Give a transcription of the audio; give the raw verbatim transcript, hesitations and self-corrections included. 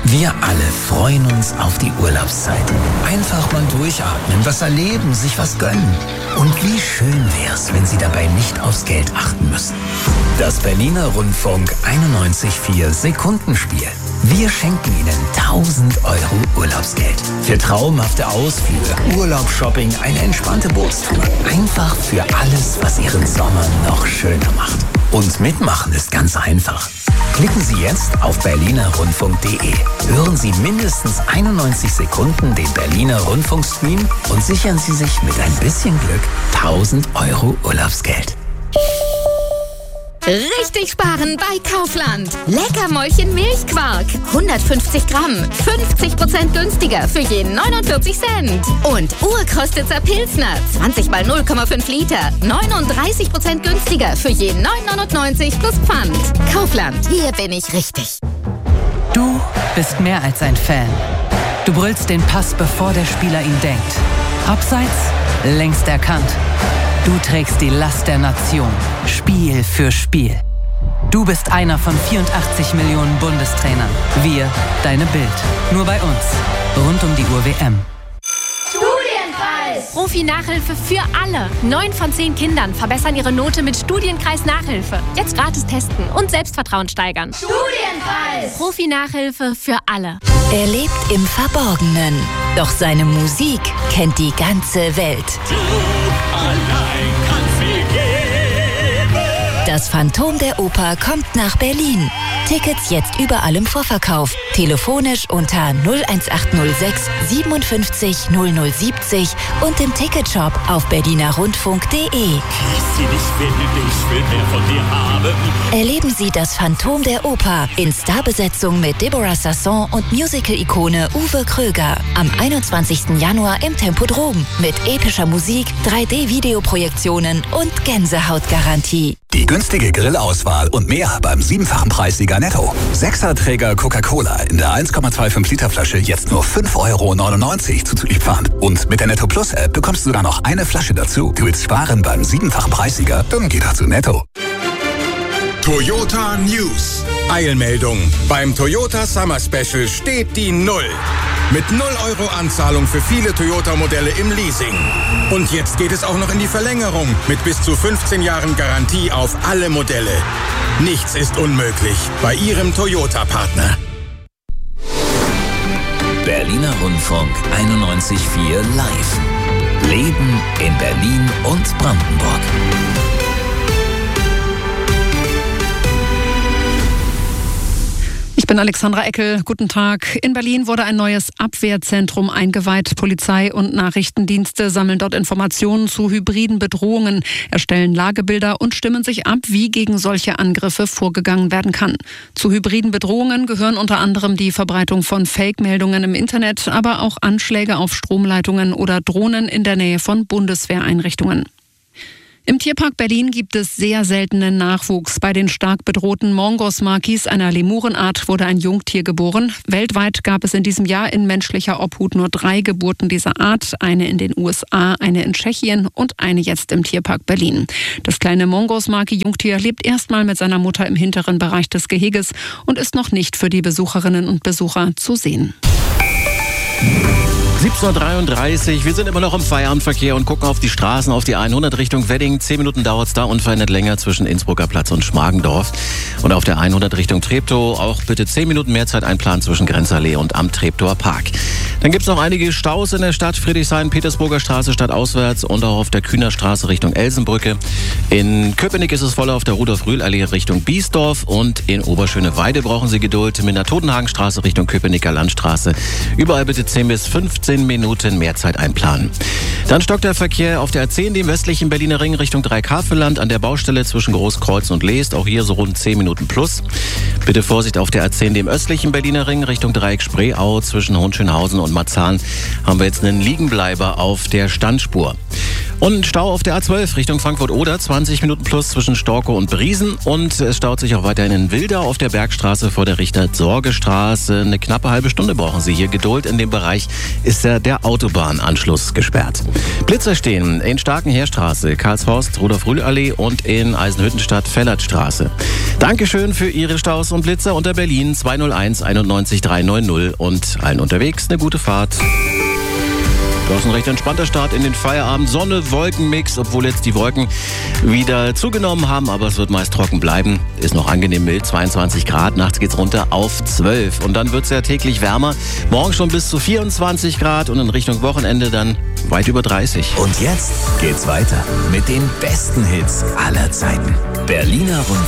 Wir alle freuen uns auf die Urlaubszeit. Einfach mal durchatmen, was erleben, sich was gönnen. Und wie schön wär's, wenn Sie dabei nicht aufs Geld achten müssen. Das Berliner Rundfunk einundneunzig Komma vier Sekundenspiel. Wir schenken Ihnen tausend Euro Urlaubsgeld. Für traumhafte Ausflüge, Urlaubsshopping, eine entspannte Bootstour. Einfach für alles, was Ihren Sommer noch schöner macht. Und mitmachen ist ganz einfach. Klicken Sie jetzt auf berliner rundfunk punkt de. Hören Sie mindestens einundneunzig Sekunden den Berliner Rundfunkstream und sichern Sie sich mit ein bisschen Glück tausend Euro Urlaubsgeld. Richtig sparen bei Kaufland. Leckermäulchen Milchquark. hundertfünfzig Gramm. fünfzig Prozent günstiger für jeden neunundvierzig Cent. Und Urkostitzer Pilsner. zwanzig mal null Komma fünf Liter. neununddreißig Prozent günstiger für jeden neun neunundneunzig plus Pfand. Kaufland. Hier bin ich richtig. Du bist mehr als ein Fan. Du brüllst den Pass, bevor der Spieler ihn denkt. Abseits längst erkannt. Du trägst die Last der Nation, Spiel für Spiel. Du bist einer von vierundachtzig Millionen Bundestrainern. Wir, deine Bild. Nur bei uns. Rund um die Uhr W M. Studienkreis! Profi-Nachhilfe für alle. Neun von zehn Kindern verbessern ihre Note mit Studienkreis-Nachhilfe. Jetzt gratis testen und Selbstvertrauen steigern. Studienkreis! Profi-Nachhilfe für alle. Er lebt im Verborgenen. Doch seine Musik kennt die ganze Welt. Allein kann's viel geben. Das Phantom der Oper kommt nach Berlin. Tickets jetzt überall im Vorverkauf. Telefonisch unter null eins acht null sechs siebenundfünfzig null null siebzig und im Ticketshop auf berliner rundfunk punkt de. Ich will, ich will mehr von dir haben. Erleben Sie das Phantom der Oper in Starbesetzung mit Deborah Sasson und Musical-Ikone Uwe Kröger. Am einundzwanzigsten Januar im Tempodrom mit epischer Musik, drei D-Videoprojektionen und Gänsehautgarantie. Die günstige Grillauswahl und mehr beim siebenfachen Preissieger Netto. Sechserträger Coca-Cola in der eins Komma fünfundzwanzig Liter Flasche jetzt nur fünf Euro neunundneunzig zuzüglich Pfand. Und mit der Netto Plus App bekommst du sogar noch eine Flasche dazu. Du willst sparen beim siebenfachen Preissieger? Dann geh doch zu Netto. Toyota News. Eilmeldung. Beim Toyota Summer Special steht die Null. Mit null Euro Anzahlung für viele Toyota-Modelle im Leasing. Und jetzt geht es auch noch in die Verlängerung mit bis zu fünfzehn Jahren Garantie auf alle Modelle. Nichts ist unmöglich bei Ihrem Toyota-Partner. Berliner Rundfunk einundneunzig Komma vier live. Leben in Berlin und Brandenburg. Ich bin Alexandra Eckel. Guten Tag. In Berlin wurde ein neues Abwehrzentrum eingeweiht. Polizei und Nachrichtendienste sammeln dort Informationen zu hybriden Bedrohungen, erstellen Lagebilder und stimmen sich ab, wie gegen solche Angriffe vorgegangen werden kann. Zu hybriden Bedrohungen gehören unter anderem die Verbreitung von Fake-Meldungen im Internet, aber auch Anschläge auf Stromleitungen oder Drohnen in der Nähe von Bundeswehreinrichtungen. Im Tierpark Berlin gibt es sehr seltenen Nachwuchs. Bei den stark bedrohten Mongos-Makis, einer Lemurenart, wurde ein Jungtier geboren. Weltweit gab es in diesem Jahr in menschlicher Obhut nur drei Geburten dieser Art. Eine in den U S A, eine in Tschechien und eine jetzt im Tierpark Berlin. Das kleine Mongos-Maki-Jungtier lebt erstmal mit seiner Mutter im hinteren Bereich des Geheges und ist noch nicht für die Besucherinnen und Besucher zu sehen. siebzehn Uhr dreiunddreißig, wir sind immer noch im Feierabendverkehr und gucken auf die Straßen, auf die hundert Richtung Wedding. Zehn Minuten dauert es da unverändert länger zwischen Innsbrucker Platz und Schmargendorf. Und auf der hundert Richtung Treptow auch bitte zehn Minuten mehr Zeit einplanen zwischen Grenzallee und am Treptower Park. Dann gibt es noch einige Staus in der Stadt. Friedrichshain, Petersburger Straße stadtauswärts und auch auf der Kühnerstraße Richtung Elsenbrücke. In Köpenick ist es voll auf der Rudolf-Rühl-Allee Richtung Biesdorf und in Oberschöneweide brauchen Sie Geduld mit der Totenhagenstraße Richtung Köpenicker Landstraße. Überall bitte zehn bis fünfzehn Minuten mehr Zeit einplanen. Dann stockt der Verkehr auf der A zehn, dem westlichen Berliner Ring Richtung Dreikafelland an der Baustelle zwischen Großkreuz und Leest. Auch hier so rund zehn Minuten plus. Bitte Vorsicht auf der A zehn, dem östlichen Berliner Ring Richtung Dreieck Spreeau zwischen Hohenschönhausen und Marzahn haben wir jetzt einen Liegenbleiber auf der Standspur. Und ein Stau auf der A zwölf Richtung Frankfurt-Oder, zwanzig Minuten plus zwischen Storkow und Briesen. Und es staut sich auch weiterhin in Wildau auf der Bergstraße vor der Richter-Sorge-Straße. Eine knappe halbe Stunde brauchen Sie hier Geduld. In dem Bereich ist ja der Autobahnanschluss gesperrt. Blitzer stehen in Starkenheerstraße, Karlshorst, Rudolf-Rühl-Allee und in Eisenhüttenstadt, Fellertstraße. Dankeschön für Ihre Staus und Blitzer unter Berlin zwei null eins einundneunzig dreihundertneunzig und allen unterwegs eine gute Fahrt. Das ist ein recht entspannter Start in den Feierabend. Sonne, Wolkenmix, obwohl jetzt die Wolken wieder zugenommen haben, aber es wird meist trocken bleiben. Ist noch angenehm mild, zweiundzwanzig Grad. Nachts geht's runter auf zwölf. Und dann wird's ja täglich wärmer. Morgen schon bis zu vierundzwanzig Grad und in Richtung Wochenende dann weit über dreißig. Und jetzt geht's weiter mit den besten Hits aller Zeiten. Berliner Rundfunk.